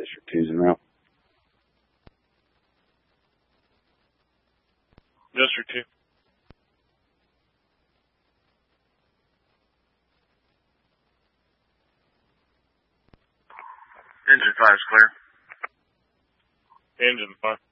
District 2's en route. District 2. Engine 5 is clear. Engine 5.